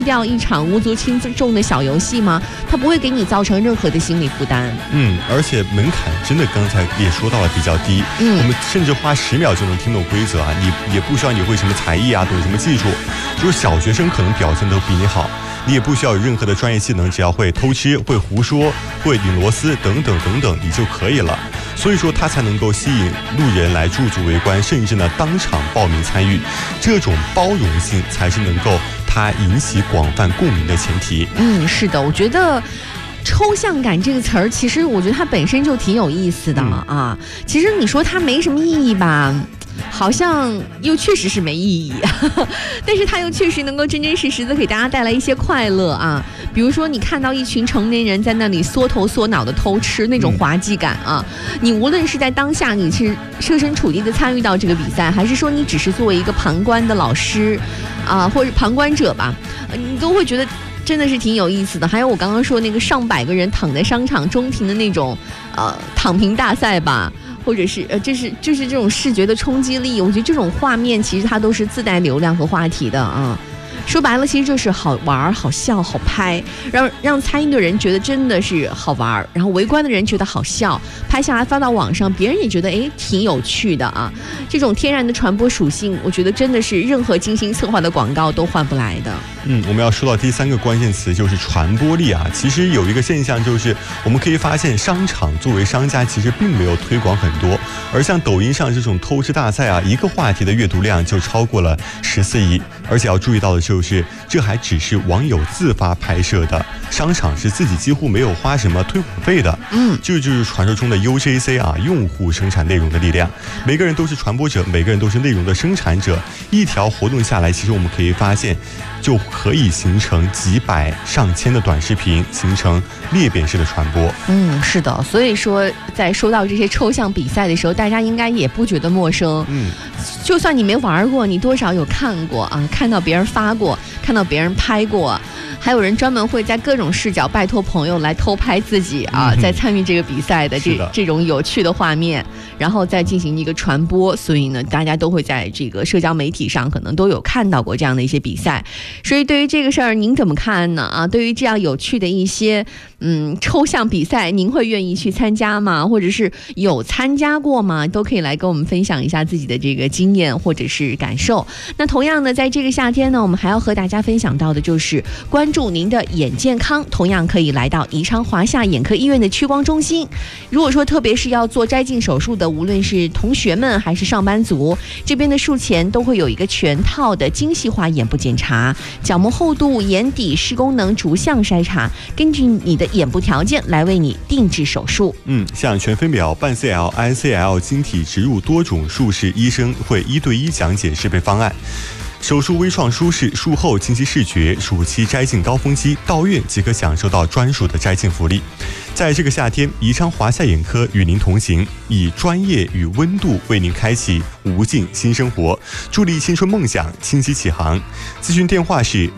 掉一场无足轻重的小游戏吗？它不会给你造成任何的心理负担。 而且门槛真的刚才也说到了比较低。我们甚至花10秒就能听懂规则啊，你也不需要你会什么才艺啊，懂什么技术，就是小学生可能表现都比你好。你也不需要有任何的专业技能，只要会偷吃、会胡说、会拧螺丝等等等等，你就可以了。所以说，它才能够吸引路人来驻足围观，甚至呢当场报名参与。这种包容性才是能够它引起广泛共鸣的前提。 是的，我觉得抽象感这个词儿，其实我觉得它本身就挺有意思的啊。其实你说它没什么意义吧，好像又确实是没意义，但是它又确实能够真真实实的给大家带来一些快乐啊。比如说你看到一群成年人在那里缩头缩脑的偷吃，那种滑稽感啊，你无论是在当下你是设身处地的参与到这个比赛，还是说你只是作为一个旁观的老师啊，或者旁观者吧，你都会觉得真的是挺有意思的。还有我刚刚说那个上百个人躺在商场中庭的那种躺平大赛吧，或者是就是这种视觉的冲击力，我觉得这种画面其实它都是自带流量和话题的啊。说白了，其实就是好玩、好笑、好拍，让参与的人觉得真的是好玩，然后围观的人觉得好笑，拍下来发到网上，别人也觉得挺有趣的啊。这种天然的传播属性，我觉得真的是任何精心策划的广告都换不来的。 我们要说到第3个关键词就是传播力啊。其实有一个现象就是，我们可以发现商场作为商家其实并没有推广很多，而像抖音上这种偷吃大赛啊，一个话题的阅读量就超过了14亿。而且要注意到的就是这还只是网友自发拍摄的，商场是自己几乎没有花什么推广费的。这就是传说中的 UGC 啊，用户生产内容的力量。每个人都是传播者，每个人都是内容的生产者。一条活动下来，其实我们可以发现就可以形成几百上千的短视频，形成裂变式的传播。 是的，所以说在说到这些抽象比赛的时候，大家应该也不觉得陌生。就算你没玩过，你多少有看过啊，看到别人发过，看到别人拍过，还有人专门会在各种视角拜托朋友来偷拍自己啊，在参与这个比赛的这种有趣的画面，然后再进行一个传播。所以呢，大家都会在这个社交媒体上可能都有看到过这样的一些比赛。所以对于这个事儿您怎么看呢？啊，对于这样有趣的一些抽象比赛，您会愿意去参加吗？或者是有参加过吗？都可以来跟我们分享一下自己的这个经验或者是感受。那同样呢，在这个夏天呢，我们还要和大家分享到的就是关注您的眼健康，同样可以来到宜昌华夏眼科医院的屈光中心。如果说特别是要做摘镜手术的，无论是同学们还是上班族，这边的术前都会有一个全套的精细化眼部检查，角膜厚度、眼底视功能逐项筛查，根据你的眼部条件来为你定制手术。 像全飞秒、半 CL、ICL 晶体植入多种术式，医生会1对1讲解适配方案。手术微创舒适，术后清晰视觉，暑期摘镜高峰期到院即可享受到专属的摘镜福利。在这个夏天，宜昌华夏眼科与您同行，以专业与温度为您开启无尽新生活，助力青春梦想清晰起航。咨询电话是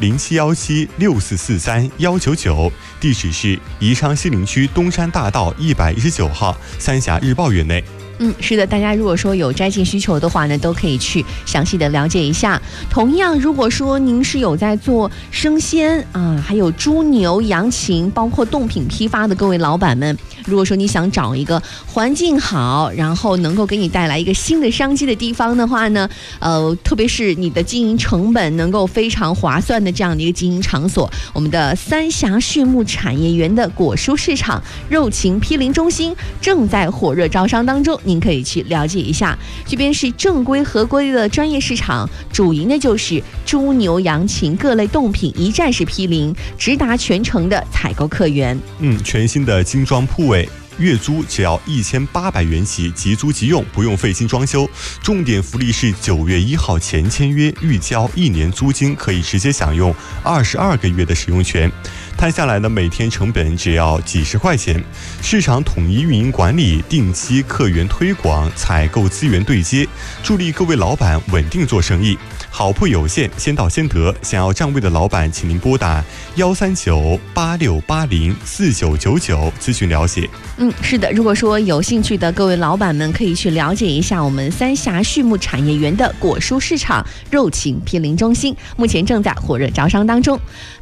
07176443-199，地址是宜昌西陵区东山大道119号三峡日报院内。 是的，大家如果说有摘镜需求的话呢，都可以去详细的了解一下。同样，如果说您是有在做生鲜啊，还有猪牛羊禽，包括冻品批发的各位老板们，如果说你想找一个环境好，然后能够给你带来一个新的商机的地方的话呢，特别是你的经营成本能够非常划算的这样的一个经营场所，我们的三峡畜牧产业园的果蔬市场肉禽批零中心正在火热招商当中，您可以去了解一下。这边是正规合规的专业市场，主营的就是猪牛羊禽各类冻品一站式批零，直达全城的采购客源。 全新的精装铺位，月租只要1800元起，即租即用，不用费心装修。重点福利是9月1号前签约，预交1年租金，可以直接享用22个月的使用权。摊下来呢，每天成本只要几十块钱。市场统一运营管理，定期客源推广，采购资源对接，助力各位老板稳定做生意。 好铺有限，先到先得。想要占位的老板，请您拨打13986804999咨询了解。 是的，如果说有兴趣的各位老板们，可以去了解一下我们三峡畜牧产业园的果蔬市场肉禽批零中心，目前正在火热招商当中。